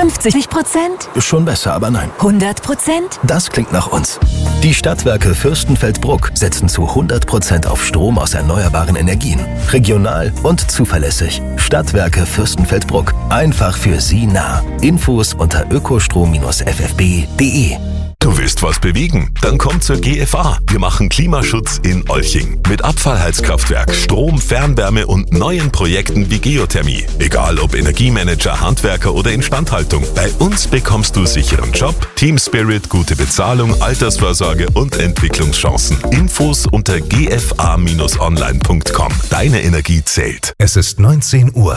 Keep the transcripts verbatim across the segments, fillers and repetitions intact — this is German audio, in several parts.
fünfzig Prozent? Schon besser, aber nein. hundert Prozent? Das klingt nach uns. Die Stadtwerke Fürstenfeldbruck setzen zu hundert Prozent auf Strom aus erneuerbaren Energien. Regional und zuverlässig. Stadtwerke Fürstenfeldbruck. Einfach für Sie nah. Infos unter ökostrom F F B Punkt de. Du willst was bewegen? Dann komm zur G F A. Wir machen Klimaschutz in Olching. Mit Abfallheizkraftwerk, Strom, Fernwärme und neuen Projekten wie Geothermie. Egal ob Energiemanager, Handwerker oder Instandhaltung. Bei uns bekommst du sicheren Job, Teamspirit, gute Bezahlung, Altersvorsorge und Entwicklungschancen. Infos unter g f a Bindestrich online Punkt com. Deine Energie zählt. Es ist neunzehn Uhr.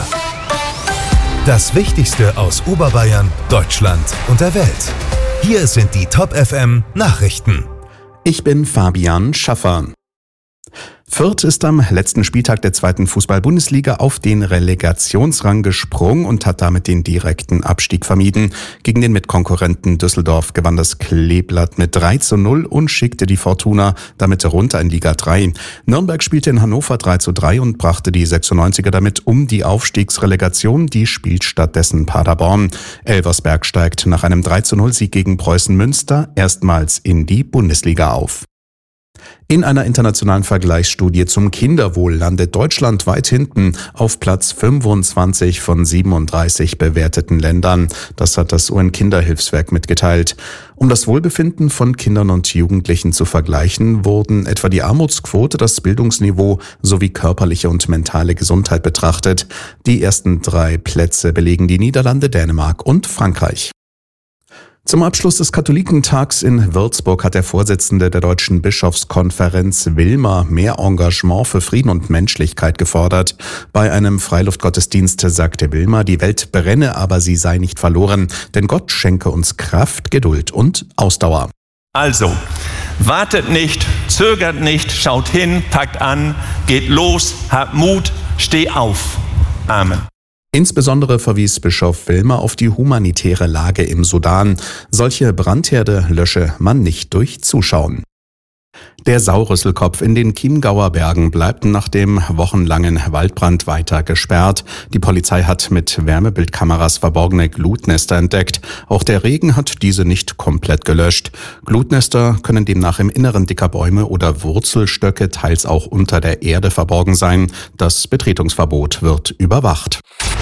Das Wichtigste aus Oberbayern, Deutschland und der Welt. Hier sind die Top F M Nachrichten. Ich bin Fabian Schaffer. Fürth ist am letzten Spieltag der zweiten Fußball-Bundesliga auf den Relegationsrang gesprungen und hat damit den direkten Abstieg vermieden. Gegen den Mitkonkurrenten Düsseldorf gewann das Kleeblatt mit drei zu null und schickte die Fortuna damit runter in Liga drei. Nürnberg spielte in Hannover drei zu drei und brachte die sechsundneunziger damit um die Aufstiegsrelegation. Die spielt stattdessen Paderborn. Elversberg steigt nach einem drei zu null Sieg gegen Preußen Münster erstmals in die Bundesliga auf. In einer internationalen Vergleichsstudie zum Kinderwohl landet Deutschland weit hinten auf Platz fünfundzwanzig von siebenunddreißig bewerteten Ländern. Das hat das U N-Kinderhilfswerk mitgeteilt. Um das Wohlbefinden von Kindern und Jugendlichen zu vergleichen, wurden etwa die Armutsquote, das Bildungsniveau sowie körperliche und mentale Gesundheit betrachtet. Die ersten drei Plätze belegen die Niederlande, Dänemark und Frankreich. Zum Abschluss des Katholikentags in Würzburg hat der Vorsitzende der Deutschen Bischofskonferenz Wilmer mehr Engagement für Frieden und Menschlichkeit gefordert. Bei einem Freiluftgottesdienst sagte Wilmer, die Welt brenne, aber sie sei nicht verloren, denn Gott schenke uns Kraft, Geduld und Ausdauer. Also, wartet nicht, zögert nicht, schaut hin, packt an, geht los, habt Mut, steh auf. Amen. Insbesondere verwies Bischof Wilmer auf die humanitäre Lage im Sudan. Solche Brandherde lösche man nicht durch Zuschauen. Der Saurüsselkopf in den Chiemgauer Bergen bleibt nach dem wochenlangen Waldbrand weiter gesperrt. Die Polizei hat mit Wärmebildkameras verborgene Glutnester entdeckt. Auch der Regen hat diese nicht komplett gelöscht. Glutnester können demnach im Inneren dicker Bäume oder Wurzelstöcke, teils auch unter der Erde verborgen sein. Das Betretungsverbot wird überwacht.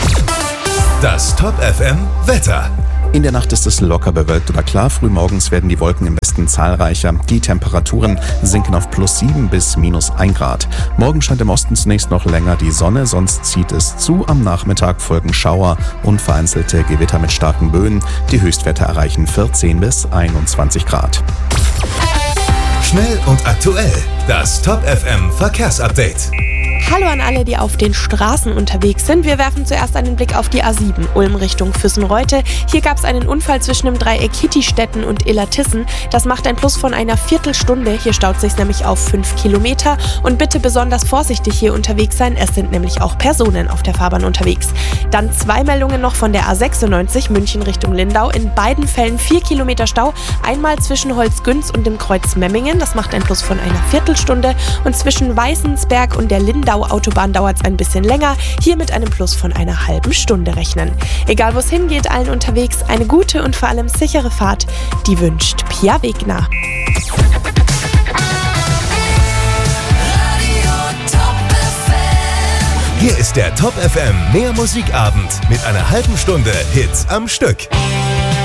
Das Top F M Wetter. In der Nacht ist es locker bewölkt oder klar. Frühmorgens werden die Wolken im Westen zahlreicher. Die Temperaturen sinken auf plus sieben bis minus ein Grad. Morgen scheint im Osten zunächst noch länger die Sonne, sonst zieht es zu. Am Nachmittag folgen Schauer und vereinzelte Gewitter mit starken Böen. Die Höchstwerte erreichen vierzehn bis einundzwanzig Grad. Schnell und aktuell. Das Top F M Verkehrsupdate. Hallo an alle, die auf den Straßen unterwegs sind. Wir werfen zuerst einen Blick auf die A sieben, Ulm Richtung Füssen-Reute. Hier gab es einen Unfall zwischen dem Dreieck Hittistetten und Illertissen. Das macht ein Plus von einer Viertelstunde. Hier staut sich nämlich auf fünf Kilometer. Und bitte besonders vorsichtig hier unterwegs sein. Es sind nämlich auch Personen auf der Fahrbahn unterwegs. Dann zwei Meldungen noch von der A sechsundneunzig, München Richtung Lindau. In beiden Fällen vier Kilometer Stau. Einmal zwischen Holzgünz und dem Kreuz Memmingen. Das macht ein Plus von einer Viertelstunde. Und zwischen Weißensberg und der Lindau Autobahn dauert es ein bisschen länger, hier mit einem Plus von einer halben Stunde rechnen. Egal wo es hingeht, allen unterwegs eine gute und vor allem sichere Fahrt, die wünscht Pia Wegner. Hier ist der Top F M Mehr Musikabend mit einer halben Stunde Hits am Stück.